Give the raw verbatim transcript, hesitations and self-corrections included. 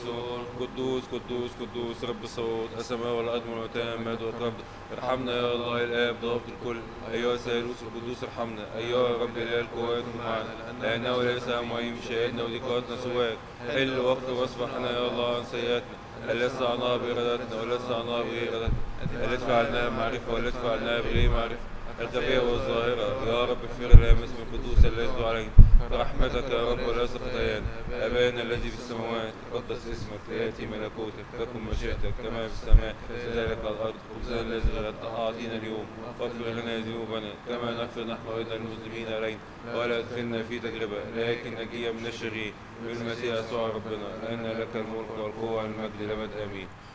الصور. قدوس قدوس قدوس رب الصوت، السماء والأرض والتامات والرب. ارحمنا يا الله الآب ضابط الكل، أيها الثالوث القدوس ارحمنا، أيها الرب إله القوات معنا، لأنه ليس معين بشهادنا وضيقاتنا سواك. حل وقت واصفح عنا يا الله عن سيئاتنا، التي صنعناها بإرادتنا والتي صنعناها بغير إرادتنا، التي فعلناها بمعرفة والتي فعلناها بغير معرفة، الخفية والظاهرة. يا رب اغفر لنا باسم القدوس الذي يتلو علينا برحمتك يا رب وليس خطايانا. أبانا الذي في السماوات تقدس اسمك، ليأتي ملكوتك، تكن مشيئتك كما في السماء كذلك على الأرض. خبزنا الذي غدانا أعطينا اليوم، واغفر لنا ذنوبنا كما نغفر نحن أيضا المذنبين علينا، ولا تدخلنا في تجربة لكن نجينا من الشرير، بالمسيح يسوع ربنا، لأن لك الملك والقوة والمجد لأبد آمين.